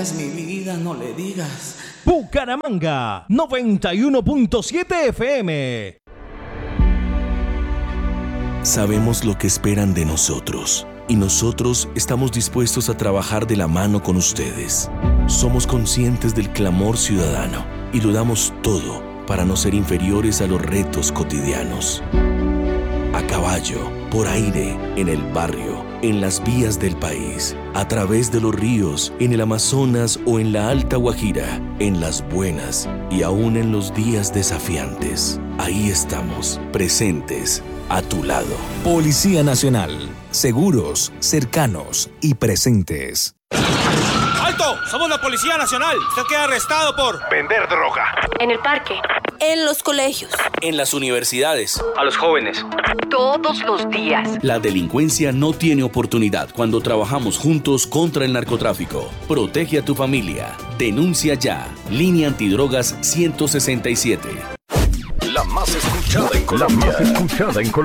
es mi vida, no le digas. Bucaramanga, 91.7 FM. Sabemos lo que esperan de nosotros y nosotros estamos dispuestos a trabajar de la mano con ustedes. Somos conscientes del clamor ciudadano y lo damos todo para no ser inferiores a los retos cotidianos. A caballo, por aire, en el barrio, en las vías del país, a través de los ríos, en el Amazonas o en la Alta Guajira, en las buenas y aún en los días desafiantes. Ahí estamos, presentes, a tu lado. Policía Nacional, seguros, cercanos y presentes. ¡Alto! ¡Somos la Policía Nacional! Usted queda arrestado por vender droga. En el parque. En los colegios. En las universidades. A los jóvenes. Todos los días. La delincuencia no tiene oportunidad cuando trabajamos juntos contra el narcotráfico. Protege a tu familia. Denuncia ya. Línea Antidrogas 167. La más escuchada en Colombia.